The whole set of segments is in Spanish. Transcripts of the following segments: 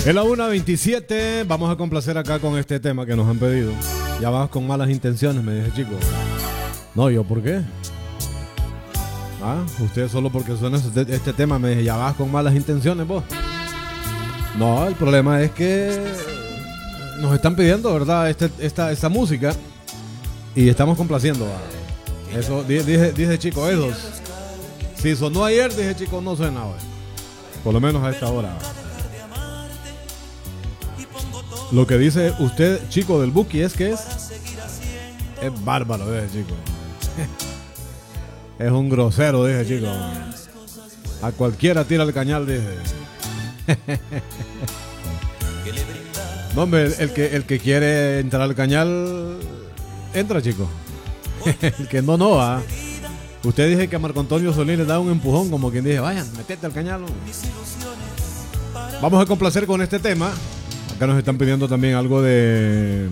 En la 1:27 vamos a complacer acá con este tema que nos han pedido. Ya vas con malas intenciones, me dice chico. No, ¿yo por qué? Usted solo porque suena este tema me dice, ya vas con malas intenciones vos. No, el problema es que nos están pidiendo, ¿verdad? Esta música y estamos complaciendo. Eso, dice chico, esos. Si sonó ayer, dije chico, no suena hoy. Por lo menos a esta hora. Lo que dice usted, chico del Buki, es que es bárbaro, dice chico. Es un grosero, dice chico. A cualquiera tira el cañal, dice. No, hombre, el que quiere entrar al cañal, entra, chico. El que no va. Usted dice que a Marco Antonio Solís le da un empujón, como quien dice, vayan, metete al cañal. Vamos a complacer con este tema. Acá nos están pidiendo también algo de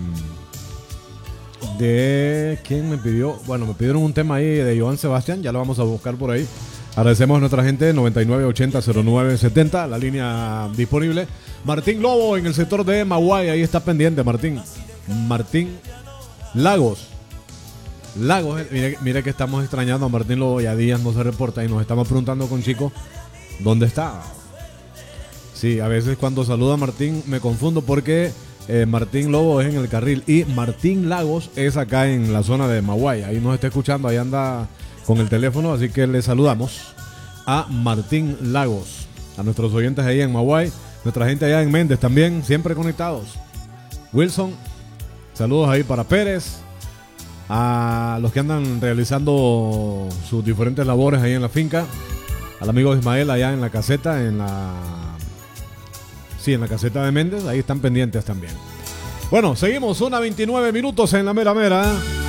¿quién me pidió? Bueno, me pidieron un tema ahí de Joan Sebastián. Ya lo vamos a buscar por ahí. Agradecemos a nuestra gente, 9980-0970, la línea disponible. Martín Lobo en el sector de Maguay, ahí está pendiente Martín Lagos, mire que estamos extrañando a Martín Lobo, ya días no se reporta y nos estamos preguntando con Chico ¿dónde está? Sí, a veces cuando saluda a Martín me confundo porque Martín Lobo es en el carril y Martín Lagos es acá en la zona de Maguay. Ahí nos está escuchando, ahí anda con el teléfono, así que le saludamos a Martín Lagos, a nuestros oyentes ahí en Maguay, nuestra gente allá en Méndez también, siempre conectados. Wilson, saludos ahí para Pérez, a los que andan realizando sus diferentes labores ahí en la finca, al amigo Ismael allá en la caseta, en la caseta de Méndez, ahí están pendientes también. Bueno, seguimos 1:29 en la mera mera.